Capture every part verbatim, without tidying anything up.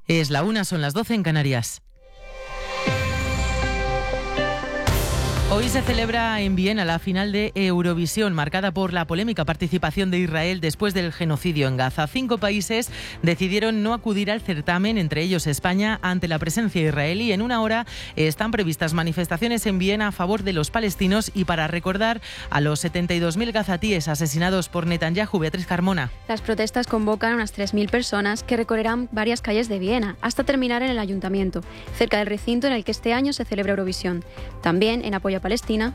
Es la una, son las doce en Canarias. Hoy se celebra en Viena la final de Eurovisión, marcada por la polémica participación de Israel después del genocidio en Gaza. Cinco países decidieron no acudir al certamen, entre ellos España, ante la presencia israelí. En una hora están previstas manifestaciones en Viena a favor de los palestinos y para recordar a los setenta y dos mil gazatíes asesinados por Netanyahu. Beatriz Carmona. Las protestas convocan a unas tres mil personas que recorrerán varias calles de Viena hasta terminar en el ayuntamiento, cerca del recinto en el que este año se celebra Eurovisión. También en apoyo a Palestina.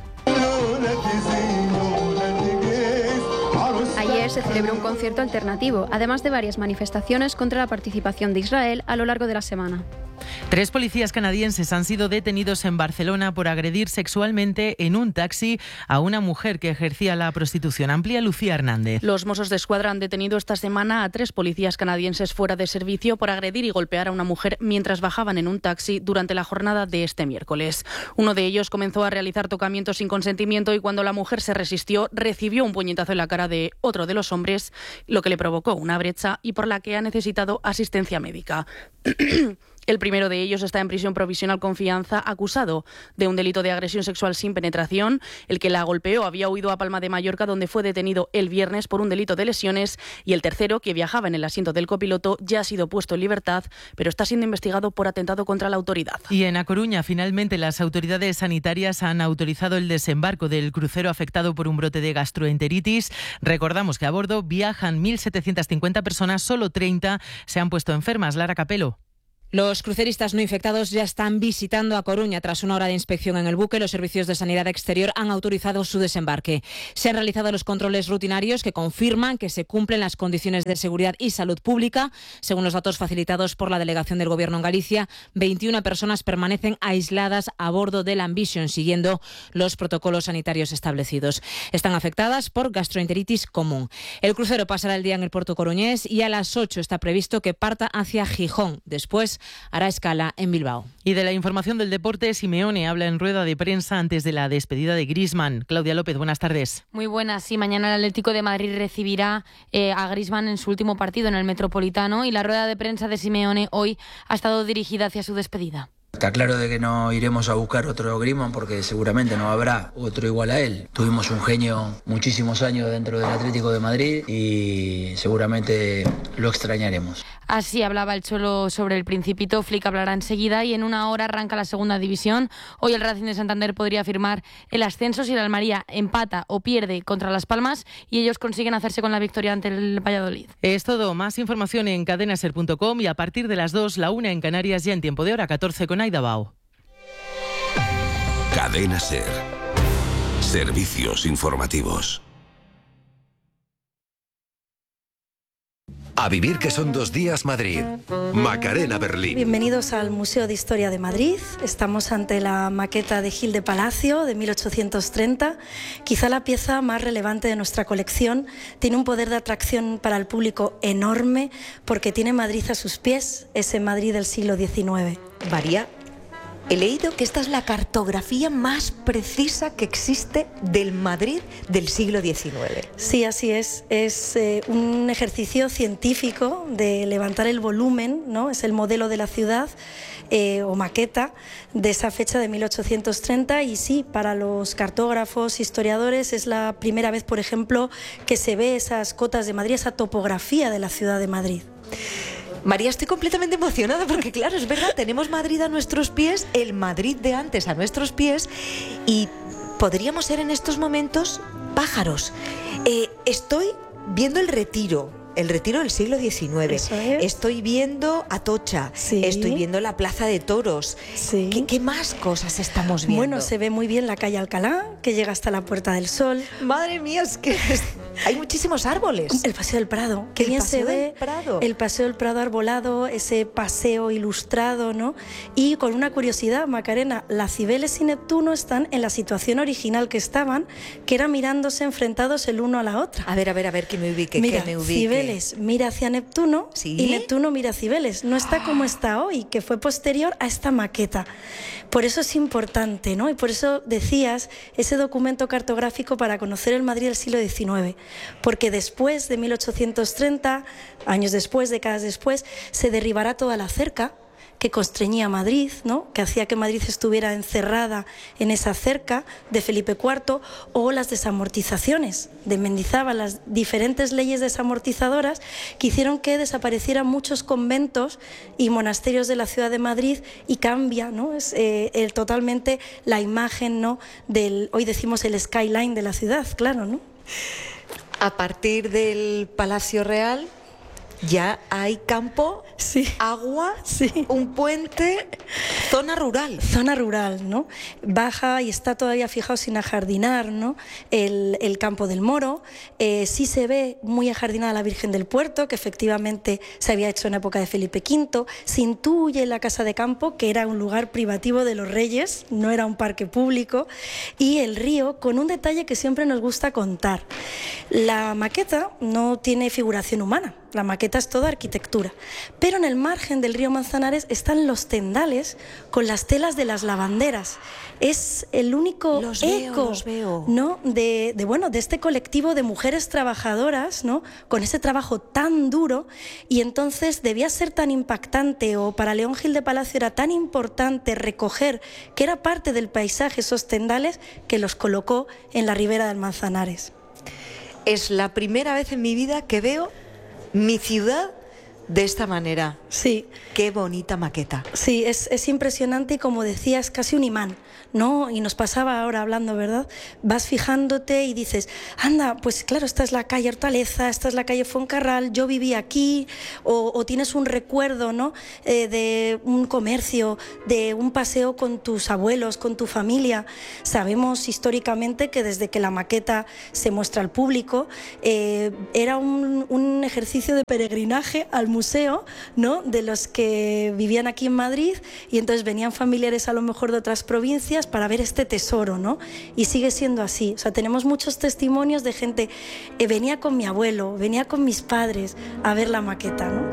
Ayer se celebró un concierto alternativo, además de varias manifestaciones contra la participación de Israel a lo largo de la semana. Tres policías canadienses han sido detenidos en Barcelona por agredir sexualmente en un taxi a una mujer que ejercía la prostitución. Amplía Lucía Hernández. Los Mossos d'Esquadra han detenido esta semana a tres policías canadienses fuera de servicio por agredir y golpear a una mujer mientras bajaban en un taxi durante la jornada de este miércoles. Uno de ellos comenzó a realizar tocamientos sin consentimiento y cuando la mujer se resistió recibió un puñetazo en la cara de otro de los hombres, lo que le provocó una brecha y por la que ha necesitado asistencia médica. El primero de ellos está en prisión provisional con fianza, acusado de un delito de agresión sexual sin penetración. El que la golpeó había huido a Palma de Mallorca, donde fue detenido el viernes por un delito de lesiones. Y el tercero, que viajaba en el asiento del copiloto, ya ha sido puesto en libertad, pero está siendo investigado por atentado contra la autoridad. Y en A Coruña, finalmente, las autoridades sanitarias han autorizado el desembarco del crucero afectado por un brote de gastroenteritis. Recordamos que a bordo viajan mil setecientas cincuenta personas, solo treinta se han puesto enfermas. Lara Capelo. Los cruceristas no infectados ya están visitando A Coruña. Tras una hora de inspección en el buque, los servicios de sanidad exterior han autorizado su desembarque. Se han realizado los controles rutinarios que confirman que se cumplen las condiciones de seguridad y salud pública. Según los datos facilitados por la delegación del Gobierno en Galicia, veintiuna personas permanecen aisladas a bordo del Ambition, siguiendo los protocolos sanitarios establecidos. Están afectadas por gastroenteritis común. El crucero pasará el día en el puerto coruñés y a las ocho está previsto que parta hacia Gijón. Después hará escala en Bilbao. Y de la información del deporte, Simeone habla en rueda de prensa antes de la despedida de Griezmann. Claudia López, buenas tardes. Muy buenas. Sí, mañana el Atlético de Madrid recibirá eh, a Griezmann en su último partido en el Metropolitano y la rueda de prensa de Simeone hoy ha estado dirigida hacia su despedida. Está claro de que no iremos a buscar otro Griezmann porque seguramente no habrá otro igual a él. Tuvimos un genio muchísimos años dentro del Atlético de Madrid y seguramente lo extrañaremos. Así hablaba el Cholo sobre el Principito. Flick hablará enseguida y en una hora arranca la segunda división. Hoy el Racing de Santander podría firmar el ascenso si el Almería empata o pierde contra Las Palmas y ellos consiguen hacerse con la victoria ante el Valladolid. Es todo. Más información en cadena ser punto com y a partir de las dos, la una en Canarias, ya en tiempo de hora, catorce con Aida Bao. Cadena Ser. Servicios informativos. A vivir que son dos días Madrid. Macarena Berlín. Bienvenidos al Museo de Historia de Madrid. Estamos ante la maqueta de Gil de Palacio de mil ochocientos treinta. Quizá la pieza más relevante de nuestra colección. Tiene un poder de atracción para el público enorme porque tiene Madrid a sus pies, ese Madrid del siglo diecinueve. María, he leído que esta es la cartografía más precisa que existe del Madrid del siglo diecinueve. Sí, así es. Es eh, un ejercicio científico de levantar el volumen, ¿no? Es el modelo de la ciudad eh, o maqueta de esa fecha de mil ochocientos treinta y sí, para los cartógrafos, historiadores, es la primera vez, por ejemplo, que se ve esas cotas de Madrid, esa topografía de la ciudad de Madrid. María, estoy completamente emocionada porque, claro, es verdad, tenemos Madrid a nuestros pies, el Madrid de antes a nuestros pies y podríamos ser en estos momentos pájaros. Eh, estoy viendo el Retiro. El Retiro del siglo diecinueve. Eso es. Estoy viendo Atocha. Sí. Estoy viendo la Plaza de Toros. Sí. ¿Qué, ¿Qué más cosas estamos viendo? Bueno, se ve muy bien la calle Alcalá, que llega hasta la Puerta del Sol. Madre mía, es que es... hay muchísimos árboles. El Paseo del Prado. Qué el bien Paseo se ve del Prado. El Paseo del Prado arbolado, ese paseo ilustrado, ¿no? Y con una curiosidad, Macarena, las Cibeles y Neptuno están en la situación original que estaban, que era mirándose enfrentados el uno a la otra. A ver, a ver, a ver, que me ubique, Mira, que me ubique. Cibeles Cibeles mira hacia Neptuno ¿Sí? y Neptuno mira a Cibeles. No está como está hoy, que fue posterior a esta maqueta. Por eso es importante, ¿no? Y por eso decías ese documento cartográfico para conocer el Madrid del siglo diecinueve. Porque después de mil ochocientos treinta, años después, décadas después, se derribará toda la cerca que constreñía a Madrid, ¿no? Que hacía que Madrid estuviera encerrada en esa cerca de Felipe cuarto, o las desamortizaciones de Mendizábal, las diferentes leyes desamortizadoras que hicieron que desaparecieran muchos conventos y monasterios de la ciudad de Madrid, y cambia, ¿no? Es eh, el, totalmente la imagen, ¿no? Del, hoy decimos el skyline de la ciudad, claro, ¿no? A partir del Palacio Real ya hay campo, sí, agua, sí, un puente, zona rural. Zona rural, ¿no? Baja y está todavía, fijaos, sin ajardinar, ¿no? El, el campo del Moro. Eh, sí se ve muy ajardinada la Virgen del Puerto, que efectivamente se había hecho en época de Felipe quinto. Se intuye la Casa de Campo, que era un lugar privativo de los reyes, no era un parque público. Y el río, con un detalle que siempre nos gusta contar. La maqueta no tiene figuración humana. La maqueta es toda arquitectura, pero en el margen del río Manzanares están los tendales con las telas de las lavanderas. Es el único los veo, eco, los veo. ¿no? de, de, bueno, de este colectivo de mujeres trabajadoras, ¿no? Con ese trabajo tan duro, y entonces debía ser tan impactante, o para León Gil de Palacio era tan importante recoger que era parte del paisaje esos tendales, que los colocó en la ribera del Manzanares. Es la primera vez en mi vida que veo mi ciudad de esta manera. Sí. Qué bonita maqueta. Sí, es, es impresionante, y como decías, casi un imán, ¿no? Y nos pasaba ahora hablando, ¿verdad? Vas fijándote y dices, anda, pues claro, esta es la calle Hortaleza, esta es la calle Fuencarral, yo viví aquí, o, o tienes un recuerdo, ¿no? Eh, de un comercio, de un paseo con tus abuelos, con tu familia. Sabemos históricamente que desde que la maqueta se muestra al público, eh, era un, un ejercicio de peregrinaje al museo, ¿no? De los que vivían aquí en Madrid, y entonces venían familiares a lo mejor de otras provincias para ver este tesoro, ¿no? Y sigue siendo así. O sea, tenemos muchos testimonios de gente, eh, venía con mi abuelo, venía con mis padres a ver la maqueta, ¿no?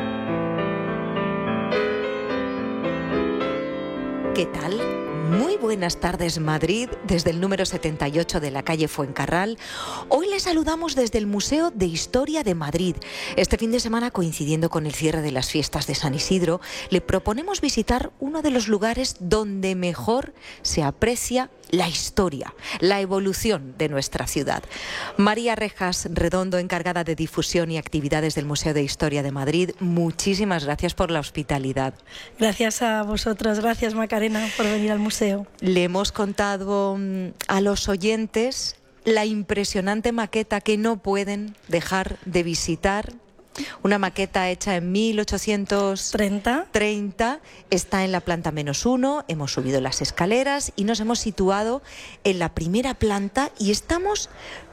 ¿Qué tal? Muy buenas tardes, Madrid, desde el número setenta y ocho de la calle Fuencarral. Hoy les saludamos desde el Museo de Historia de Madrid. Este fin de semana, coincidiendo con el cierre de las fiestas de San Isidro, le proponemos visitar uno de los lugares donde mejor se aprecia la historia, la evolución de nuestra ciudad. María Rejas Redondo, encargada de difusión y actividades del Museo de Historia de Madrid, muchísimas gracias por la hospitalidad. Gracias a vosotros, gracias Macarena por venir al museo. Le hemos contado a los oyentes la impresionante maqueta que no pueden dejar de visitar. Una maqueta hecha en mil ochocientos treinta, está en la planta menos uno, hemos subido las escaleras y nos hemos situado en la primera planta, y estamos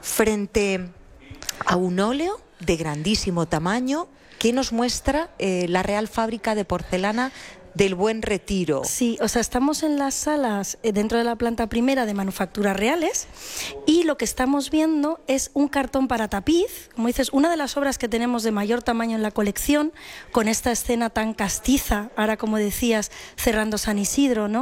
frente a un óleo de grandísimo tamaño que nos muestra eh, la Real Fábrica de Porcelana del Buen Retiro. Sí, o sea, estamos en las salas eh, dentro de la planta primera de manufacturas reales, y lo que estamos viendo es un cartón para tapiz, como dices, una de las obras que tenemos de mayor tamaño en la colección, con esta escena tan castiza, ahora como decías, cerrando San Isidro, ¿no?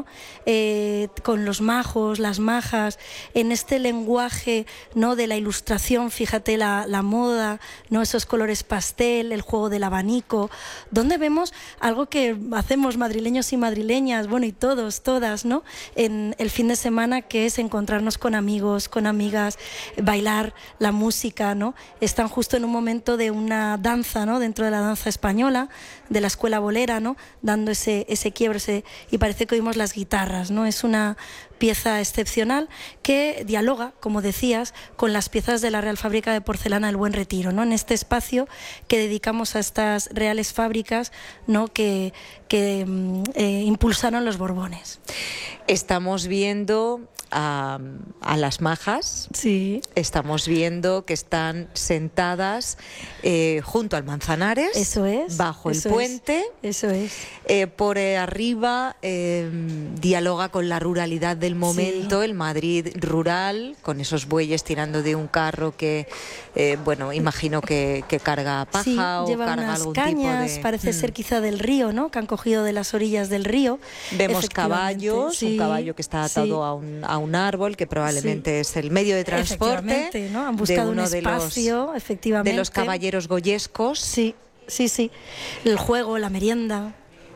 Eh, con los majos, las majas, en este lenguaje, ¿no? De la ilustración, fíjate la, la moda, ¿no? Esos colores pastel, el juego del abanico, donde vemos algo que hacemos madrileños y madrileñas, bueno, y todos, todas, ¿no? En el fin de semana, que es encontrarnos con amigos, con amigas, bailar la música, ¿no? Están justo en un momento de una danza, ¿no? Dentro de la danza española, de la escuela bolera, ¿no? Dando ese, ese quiebre, ese, y parece que oímos las guitarras, ¿no? Es una pieza excepcional que dialoga, como decías, con las piezas de la Real Fábrica de Porcelana del Buen Retiro, ¿no? En este espacio que dedicamos a estas reales fábricas, ¿no? que, que eh, impulsaron los Borbones. Estamos viendo a, a las majas, sí. Estamos viendo que están sentadas eh, junto al Manzanares, eso es, bajo eso el puente, es, eso es. Eh, por eh, arriba eh, dialoga con la ruralidad del momento, sí. El Madrid rural, con esos bueyes tirando de un carro que, eh, bueno, imagino que, que carga paja sí, o lleva carga unas algún cañas, tipo de... parece mm. ser quizá del río, ¿no? Que han cogido de las orillas del río. Vemos caballos, sí, un caballo que está atado sí. a, un, a un árbol, que probablemente sí. es el medio de transporte, ¿no? Han buscado de uno un espacio, de los, efectivamente. de los caballeros goyescos. Sí, sí, sí. El juego, la merienda.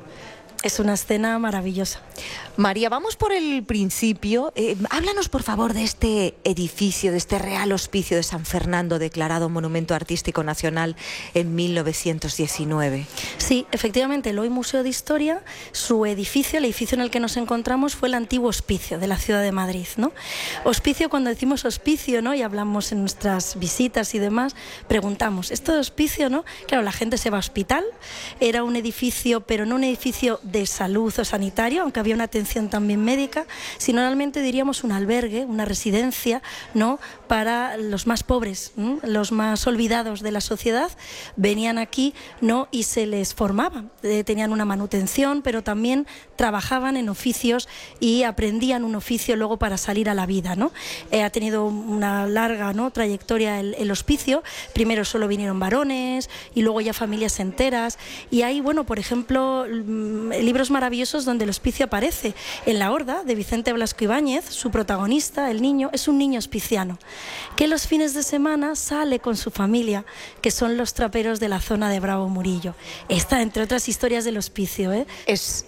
Es una escena maravillosa. María, vamos por el principio. Eh, háblanos, por favor, de este edificio, de este Real Hospicio de San Fernando, declarado Monumento Artístico Nacional en mil novecientos diecinueve. Sí, efectivamente, el hoy Museo de Historia, su edificio, el edificio en el que nos encontramos, fue el antiguo hospicio de la ciudad de Madrid, ¿no? Hospicio, cuando decimos hospicio, ¿no? Y hablamos en nuestras visitas y demás, preguntamos, ¿esto de hospicio, no? Claro, la gente se va a hospital, era un edificio, pero no un edificio de salud o sanitario, aunque había una atención también médica, sino realmente diríamos un albergue, una residencia, ¿no? Para los más pobres, ¿no? Los más olvidados de la sociedad, venían aquí, ¿no? Y se les formaba, eh, tenían una manutención, pero también trabajaban en oficios y aprendían un oficio luego para salir a la vida, ¿no? Eh, ha tenido una larga, ¿no? trayectoria el, el hospicio, primero solo vinieron varones y luego ya familias enteras, y hay, bueno, por ejemplo, libros maravillosos donde el hospicio aparece. En La Horda, de Vicente Blasco Ibáñez, su protagonista, el niño, es un niño hospiciano, que los fines de semana sale con su familia, que son los traperos de la zona de Bravo Murillo. Esta, entre otras historias del hospicio, ¿eh? Es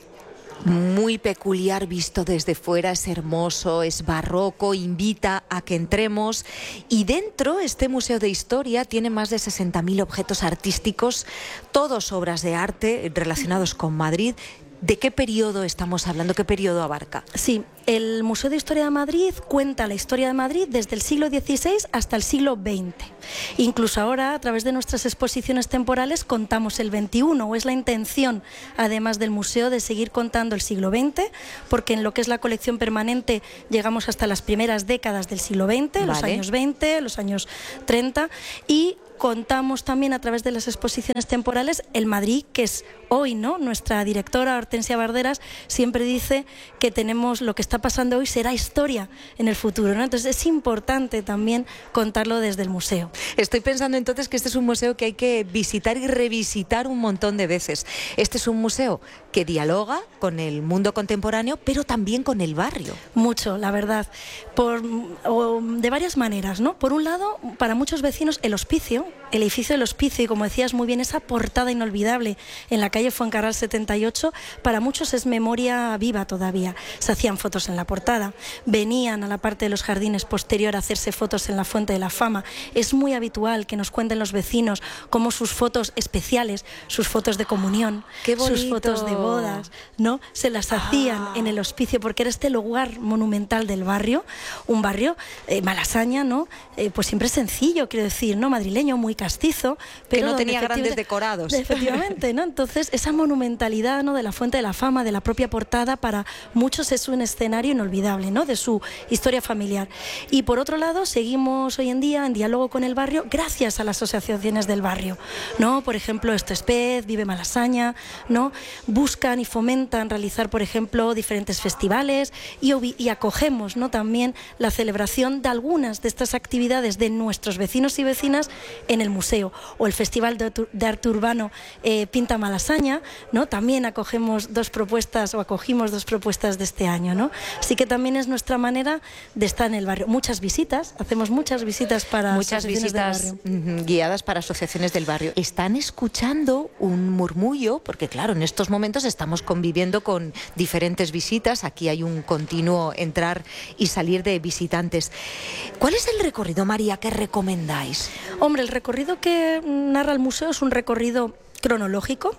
muy peculiar visto desde fuera, es hermoso, es barroco, invita a que entremos, y dentro este Museo de Historia tiene más de sesenta mil objetos artísticos, todos obras de arte relacionados con Madrid. ¿De qué periodo estamos hablando? ¿Qué periodo abarca? Sí, el Museo de Historia de Madrid cuenta la historia de Madrid desde el siglo dieciséis hasta el siglo veinte. Incluso ahora, a través de nuestras exposiciones temporales, contamos el veintiuno, o es la intención, además del museo, de seguir contando el siglo veinte, porque en lo que es la colección permanente llegamos hasta las primeras décadas del siglo veinte, vale. Los años veinte, los años treinta, y contamos también a través de las exposiciones temporales el Madrid, que es hoy, ¿no? Nuestra directora Hortensia Barderas siempre dice que tenemos lo que está pasando hoy será historia en el futuro, ¿no? Entonces es importante también contarlo desde el museo. Estoy pensando entonces que este es un museo que hay que visitar y revisitar un montón de veces. Este es un museo que dialoga con el mundo contemporáneo, pero también con el barrio. Mucho, la verdad, por, o, de varias maneras, ¿no? Por un lado, para muchos vecinos, el hospicio, el edificio del hospicio, y como decías muy bien, esa portada inolvidable en la calle Fuencarral setenta y ocho, para muchos es memoria viva todavía. Se hacían fotos en la portada, venían a la parte de los jardines posterior a hacerse fotos en la Fuente de la Fama. Es muy habitual que nos cuenten los vecinos cómo sus fotos especiales, sus fotos de comunión, sus fotos de bodas, ¿no? Se las hacían ah. en el hospicio, porque era este lugar monumental del barrio, un barrio, eh, Malasaña, ¿no? Eh, pues siempre sencillo, quiero decir, ¿no? Madrileño, muy castizo, pero que no tenía grandes decorados. Efectivamente, ¿no? Entonces, esa monumentalidad, ¿no? de la Fuente de la Fama, de la propia portada, para muchos es un escenario inolvidable, ¿no? De su historia familiar. Y por otro lado, seguimos hoy en día en diálogo con el barrio gracias a las asociaciones del barrio, ¿no? Por ejemplo, Esto es Pez, Vive Malasaña, ¿no? Buscan y fomentan realizar, por ejemplo, diferentes festivales y, y acogemos, ¿no? También la celebración de algunas de estas actividades de nuestros vecinos y vecinas en el museo, o el Festival de, de Arte Urbano eh, Pinta Malasaña, ¿no? También acogemos dos propuestas o acogimos dos propuestas de este año, ¿no? Así que también es nuestra manera de estar en el barrio. Muchas visitas, hacemos muchas visitas para muchas visitas guiadas para asociaciones del barrio. Están escuchando un murmullo, porque claro, en estos momentos estamos conviviendo con diferentes visitas, aquí hay un continuo entrar y salir de visitantes. ¿Cuál es el recorrido, María, que recomendáis? Hombre, el recorrido que narra el museo es un recorrido cronológico,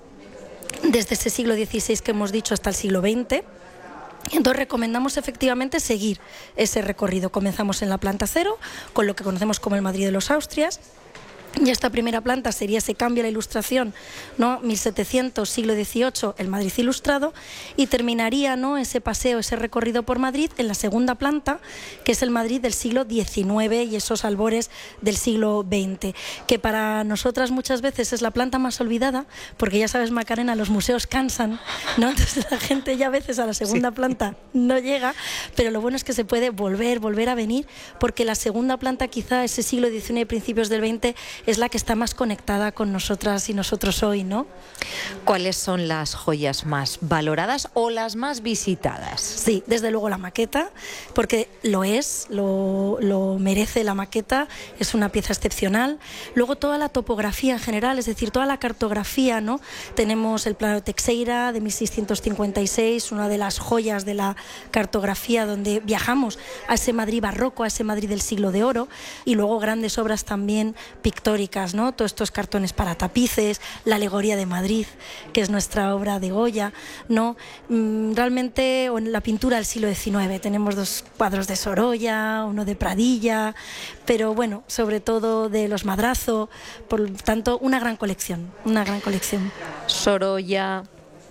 desde ese siglo dieciséis que hemos dicho hasta el siglo veinte. Entonces recomendamos efectivamente seguir ese recorrido. Comenzamos en la planta cero, con lo que conocemos como el Madrid de los Austrias. Y esta primera planta sería ese cambio a la Ilustración, ¿no? mil setecientos, siglo dieciocho, el Madrid ilustrado, y terminaría, ¿no?, ese paseo, ese recorrido por Madrid en la segunda planta, que es el Madrid del siglo diecinueve y esos albores del siglo veinte, que para nosotras muchas veces es la planta más olvidada, porque ya sabes, Macarena, los museos cansan, ¿no? Entonces la gente ya a veces a la segunda sí. planta no llega, pero lo bueno es que se puede volver, volver a venir, porque la segunda planta, quizá ese siglo diecinueve, principios del veinte, es la que está más conectada con nosotras y nosotros hoy, ¿no? ¿Cuáles son las joyas más valoradas o las más visitadas? Sí, desde luego la maqueta, porque lo es, lo, lo merece la maqueta, es una pieza excepcional. Luego toda la topografía en general, es decir, toda la cartografía, ¿no? Tenemos el plano de Teixeira de mil seiscientos cincuenta y seis, una de las joyas de la cartografía, donde viajamos a ese Madrid barroco, a ese Madrid del siglo de oro, y luego grandes obras también pictóricas, ¿no? Todos estos cartones para tapices, la alegoría de Madrid, que es nuestra obra de Goya, ¿no? Realmente, o en la pintura del siglo diecinueve, tenemos dos cuadros de Sorolla, uno de Pradilla, pero bueno, sobre todo de los Madrazo, por lo tanto, una gran colección, una gran colección. Sorolla,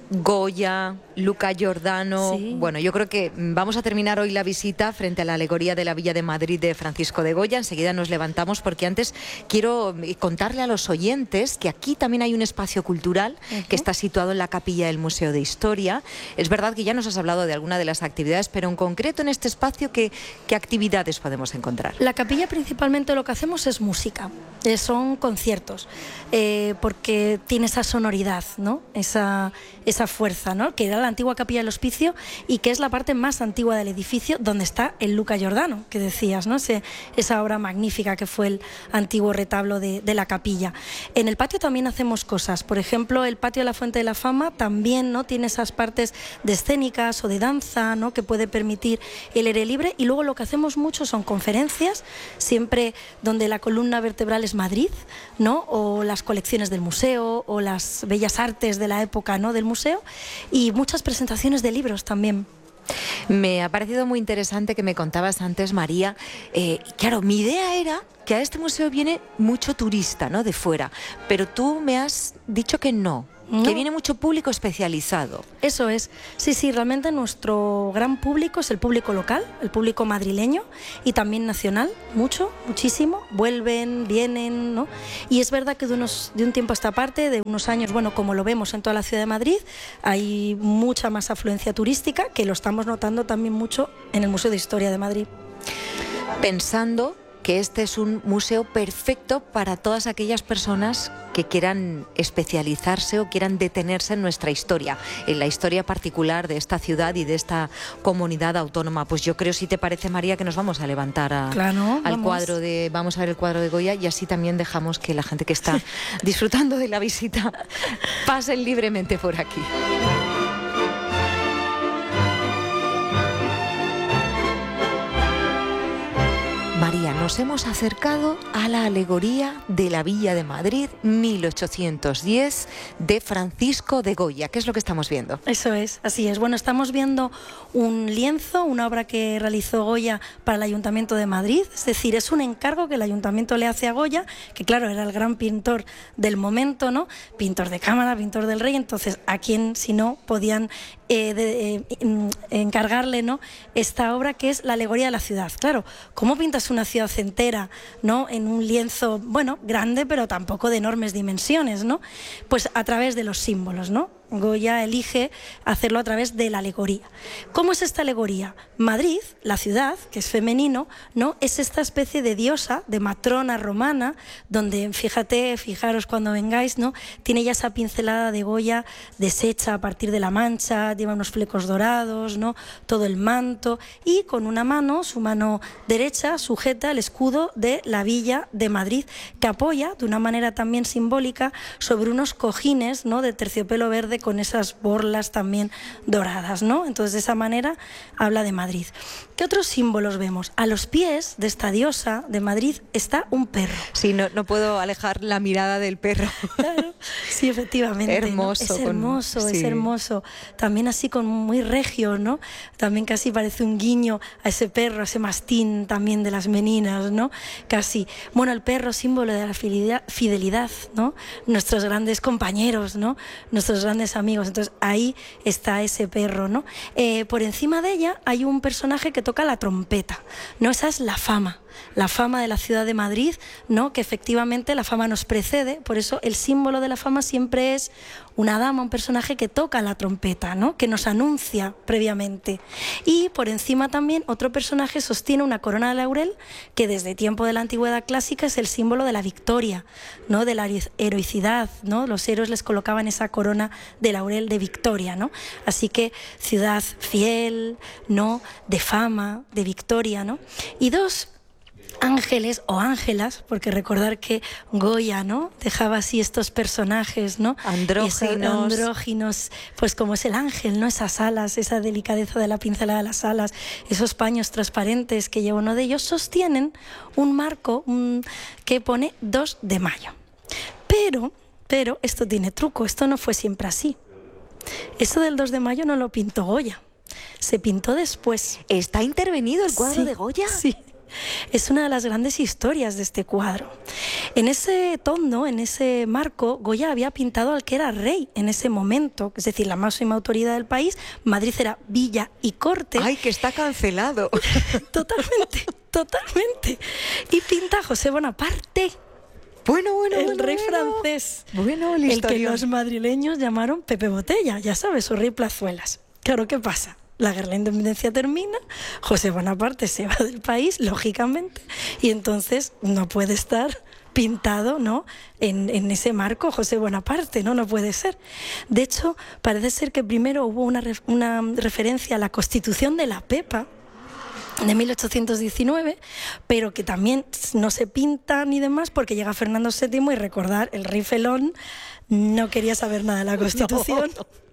Goya, Luca Giordano. Sí. Bueno, yo creo que vamos a terminar hoy la visita frente a la alegoría de la Villa de Madrid de Francisco de Goya. Enseguida nos levantamos, porque antes quiero contarle a los oyentes que aquí también hay un espacio cultural uh-huh. que está situado en la capilla del Museo de Historia. Es verdad que ya nos has hablado de alguna de las actividades, pero en concreto en este espacio, ¿qué, qué actividades podemos encontrar? La capilla principalmente lo que hacemos es música, eh, son conciertos, eh, porque tiene esa sonoridad, ¿no? Esa, esa fuerza, ¿no? Que era la antigua capilla del Hospicio y que es la parte más antigua del edificio, donde está el Luca Giordano, que decías, ¿no? Ese, esa obra magnífica que fue el antiguo retablo de, de la capilla. En el patio también hacemos cosas, por ejemplo, el patio de la Fuente de la Fama también, ¿no?, tiene esas partes de escénicas o de danza, ¿no?, que puede permitir el aire libre, y luego lo que hacemos mucho son conferencias, siempre donde la columna vertebral es Madrid, ¿no?, o las colecciones del museo o las bellas artes de la época, ¿no?, del museo, y muchas presentaciones de libros también. Me ha parecido muy interesante que me contabas antes, María. Eh, claro, mi idea era que a este museo viene mucho turista, ¿no?, de fuera, pero tú me has dicho que no. No. Que viene mucho público especializado. Eso es. Sí, sí, realmente nuestro gran público es el público local, el público madrileño y también nacional, mucho, muchísimo. Vuelven, vienen, ¿no? Y es verdad que de, unos, de un tiempo a esta parte, de unos años, bueno, como lo vemos en toda la ciudad de Madrid, hay mucha más afluencia turística, que lo estamos notando también mucho en el Museo de Historia de Madrid. Pensando que este es un museo perfecto para todas aquellas personas que quieran especializarse o quieran detenerse en nuestra historia, en la historia particular de esta ciudad y de esta comunidad autónoma. Pues yo creo, si te parece, María, que nos vamos a levantar a, claro, al vamos. cuadro de, vamos a ver el cuadro de Goya, y así también dejamos que la gente que está disfrutando de la visita pasen libremente por aquí. María, nos hemos acercado a la alegoría de la Villa de Madrid mil ochocientos diez de Francisco de Goya. ¿Qué es lo que estamos viendo? Eso es, así es. Bueno, estamos viendo un lienzo, una obra que realizó Goya para el Ayuntamiento de Madrid. Es decir, es un encargo que el Ayuntamiento le hace a Goya, que claro, era el gran pintor del momento, ¿no? Pintor de cámara, pintor del rey. Entonces, ¿a quién, si no, podían eh, de, eh, encargarle, ¿no?, esta obra, que es la alegoría de la ciudad? Claro, ¿cómo pintas una ciudad entera, ¿no?, en un lienzo, bueno, grande, pero tampoco de enormes dimensiones, ¿no? Pues a través de los símbolos, ¿no? Goya elige hacerlo a través de la alegoría. ¿Cómo es esta alegoría? Madrid, la ciudad, que es femenino, ¿no?, es esta especie de diosa, de matrona romana, donde, fíjate, fijaros cuando vengáis, ¿no?, tiene ya esa pincelada de Goya deshecha a partir de la mancha, lleva unos flecos dorados, ¿no?, todo el manto, y con una mano, su mano derecha, sujeta el escudo de la Villa de Madrid, que apoya de una manera también simbólica sobre unos cojines, ¿no?, de terciopelo verde con esas borlas también doradas, ¿no? Entonces, de esa manera habla de Madrid. ¿Qué otros símbolos vemos? A los pies de esta diosa de Madrid está un perro. Sí, no, no puedo alejar la mirada del perro. Claro, sí, efectivamente. Hermoso. ¿no? Es hermoso, con... es sí. hermoso. También así con muy regio, ¿no? También casi parece un guiño a ese perro, a ese mastín también de las meninas, ¿no? Casi. Bueno, el perro, símbolo de la fidelidad, fidelidad, ¿no? Nuestros grandes compañeros, ¿no? Nuestros grandes amigos. Entonces, ahí está ese perro, ¿no? Eh, por encima de ella hay un personaje que toca la trompeta, ¿no? Esa es la fama. La fama de la ciudad de Madrid, ¿no? Que efectivamente la fama nos precede, por eso el símbolo de la fama siempre es una dama, un personaje que toca la trompeta, ¿no? Que nos anuncia previamente. Y por encima también otro personaje sostiene una corona de laurel que desde tiempo de la antigüedad clásica es el símbolo de la victoria, ¿no? De la heroicidad, ¿no? Los héroes les colocaban esa corona de laurel de victoria, ¿no? Así que ciudad fiel, ¿no? De fama, de victoria, ¿no? Y dos ángeles o ángelas, porque recordar que Goya, ¿no? Dejaba así estos personajes, ¿no? Andróginos. Andróginos, pues como es el ángel, ¿no? Esas alas, esa delicadeza de la pincelada de las alas, esos paños transparentes que lleva uno de ellos, sostienen un marco un, que pone dos de mayo. Pero, pero, esto tiene truco, esto no fue siempre así. Esto del dos de mayo no lo pintó Goya, se pintó después. ¿Está intervenido el cuadro sí, de Goya? Sí. Es una de las grandes historias de este cuadro. En ese tondo, en ese marco, Goya había pintado al que era rey en ese momento, es decir, la máxima autoridad del país. Madrid era villa y corte. ¡Ay, que está cancelado! Totalmente, totalmente. Y pinta a José Bonaparte. Bueno, bueno, el bueno, rey bueno. francés. Bueno, el, el que los madrileños llamaron Pepe Botella, ya sabes, su rey Plazuelas. Claro, ¿qué pasa? La guerra de la independencia termina, José Bonaparte se va del país, lógicamente, y entonces no puede estar pintado, ¿no? en, en ese marco José Bonaparte, ¿no? No puede ser. De hecho, parece ser que primero hubo una, una referencia a la Constitución de la Pepa, de mil ochocientos diecinueve, pero que también no se pinta ni demás porque llega Fernando séptimo y recordar, el rey felón no quería saber nada de la Constitución. No, no.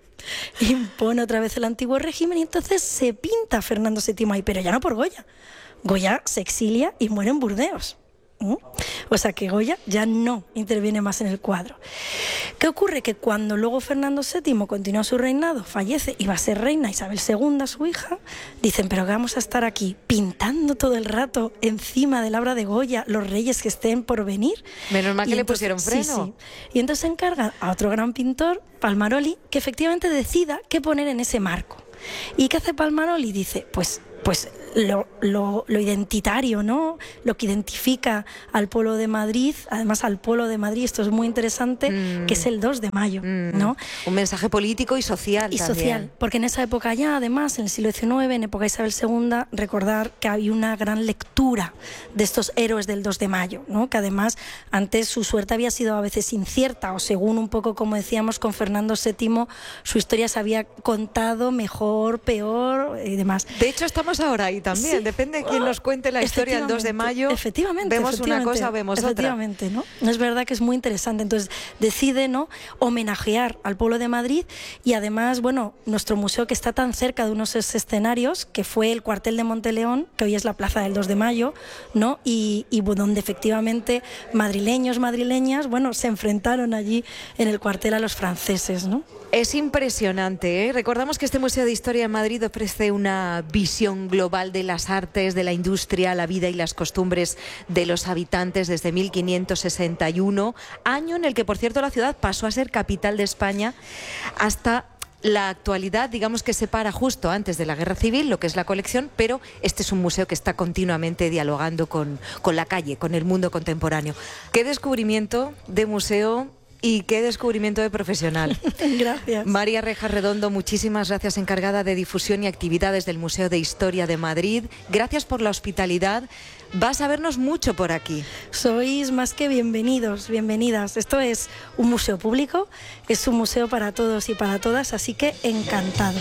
Impone otra vez el antiguo régimen y entonces se pinta Fernando séptimo ahí, pero ya no por Goya. Goya se exilia y muere en Burdeos. ¿Mm? O sea que Goya ya no interviene más en el cuadro. ¿Qué ocurre? Que cuando luego Fernando séptimo continúa su reinado, fallece y va a ser reina Isabel segunda, su hija, dicen, pero que vamos a estar aquí pintando todo el rato encima de la obra de Goya los reyes que estén por venir. Menos mal que y le entonces, pusieron freno. Sí, sí. Y entonces encargan a otro gran pintor, Palmaroli, que efectivamente decida qué poner en ese marco. ¿Y qué hace Palmaroli? Dice, pues, pues lo, lo, lo identitario, ¿no? Lo que identifica al pueblo de Madrid, además al pueblo de Madrid, esto es muy interesante, mm. que es el dos de mayo, mm. ¿no? Un mensaje político y social y también. social, porque en esa época ya, además, en el siglo diecinueve, en época de Isabel segunda, recordar que había una gran lectura de estos héroes del dos de mayo, ¿no? Que además antes su suerte había sido a veces incierta, o según un poco como decíamos con Fernando séptimo, su historia se había contado mejor, peor y demás. De hecho, estamos ahora ahí también, sí. Depende de quién nos cuente la historia el dos de mayo. Efectivamente, vemos efectivamente, una cosa o vemos efectivamente, otra. ¿no? Es verdad que es muy interesante. Entonces decide, ¿no?, homenajear al pueblo de Madrid y además, bueno, nuestro museo que está tan cerca de unos escenarios, que fue el cuartel de Monteleón, que hoy es la plaza del dos de mayo, ¿no? Y, y donde efectivamente madrileños, madrileñas, bueno, se enfrentaron allí en el cuartel a los franceses, ¿no? Es impresionante, ¿eh? Recordamos que este Museo de Historia en Madrid ofrece una visión global de las artes, de la industria, la vida y las costumbres de los habitantes desde mil quinientos sesenta y uno, año en el que, por cierto, la ciudad pasó a ser capital de España, hasta la actualidad, digamos que se para justo antes de la Guerra Civil, lo que es la colección, pero este es un museo que está continuamente dialogando con, con la calle, con el mundo contemporáneo. ¿Qué descubrimiento de museo y qué descubrimiento de profesional? Gracias. María Rejas Redondo, muchísimas gracias, encargada de difusión y actividades del Museo de Historia de Madrid. Gracias por la hospitalidad. Vas a vernos mucho por aquí. Sois más que bienvenidos, bienvenidas. Esto es un museo público, es un museo para todos y para todas, así que encantado.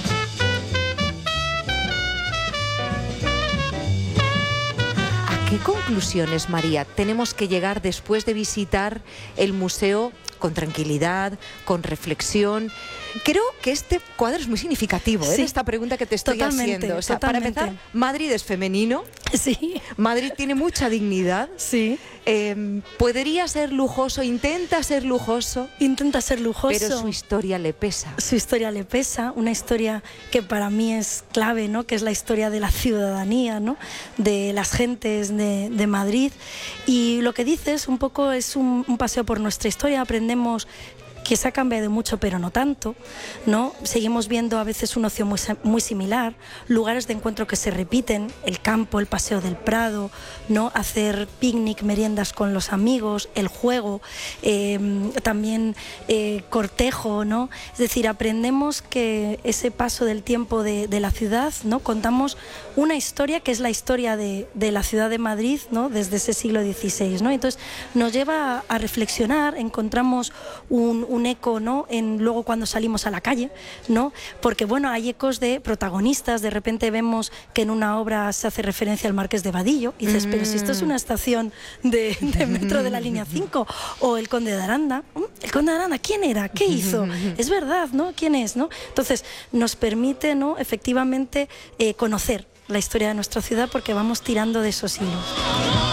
¿A qué conclusiones, María, tenemos que llegar después de visitar el museo con tranquilidad, con reflexión. Creo que este cuadro es muy significativo, ¿eh? Sí, de esta pregunta que te estoy totalmente, haciendo. O sea, para totalmente. empezar, Madrid es femenino. Sí. Madrid tiene mucha dignidad. Sí. Eh, podría ser lujoso, intenta ser lujoso. Intenta ser lujoso. Pero su historia le pesa. Su historia le pesa, una historia que para mí es clave, ¿no? Que es la historia de la ciudadanía, ¿no? De las gentes de, de Madrid. Y lo que dices un poco es un, un paseo por nuestra historia, aprendemos que se ha cambiado mucho, pero no tanto, ¿no? Seguimos viendo a veces un ocio muy, muy similar, lugares de encuentro que se repiten, el campo, el paseo del Prado, ¿no? Hacer picnic, meriendas con los amigos, el juego, eh, también eh, cortejo, ¿no? Es decir, aprendemos que ese paso del tiempo de, de la ciudad, ¿no? Contamos una historia que es la historia de, de la ciudad de Madrid, ¿no? Desde ese siglo dieciséis, ¿no? Entonces nos lleva a, a reflexionar, encontramos un, un eco, ¿no? En, luego cuando salimos a la calle, ¿no? Porque bueno, hay ecos de protagonistas, de repente vemos que en una obra se hace referencia al Marqués de Vadillo, y dices, mm. pero si esto es una estación de, de metro de la línea cinco, o el Conde de Aranda, el Conde de Aranda, ¿quién era? ¿Qué hizo? Es verdad, ¿no? ¿Quién es? ¿no? Entonces nos permite, ¿no? Efectivamente eh, conocer la historia de nuestra ciudad porque vamos tirando de esos hilos.